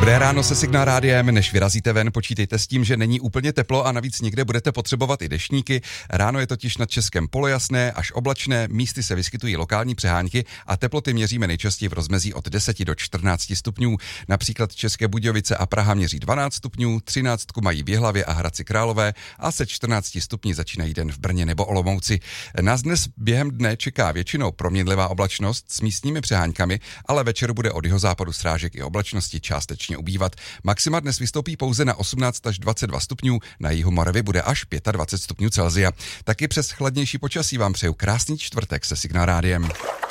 Dobré ráno se Signál rádiem, než vyrazíte ven, počítejte s tím, že není úplně teplo a navíc někde budete potřebovat i deštníky. Ráno je totiž nad Českem polojasné až oblačné, místy se vyskytují lokální přehánky a teploty měříme nejčastěji v rozmezí od 10 do 14 stupňů. Například České Budějovice a Praha měří 12 stupňů, 13 mají v Jihlavě a Hradci Králové a se 14 stupni začínají den v Brně nebo Olomouci. Nás dnes během dne čeká většinou proměnlivá oblačnost s místními přeháňkami, ale večer bude od jihozápadu srážek i oblačnosti částečně ubývat. Maxima dnes vystoupí pouze na 18 až 22 stupňů, na jihu Moravy bude až 25 stupňů Celsia. Taky přes chladnější počasí vám přeju krásný čtvrtek se Signál rádiem.